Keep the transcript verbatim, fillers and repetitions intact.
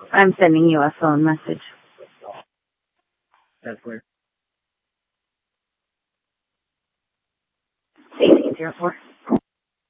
I'm sending you a phone message. That's clear. eighteen zero four.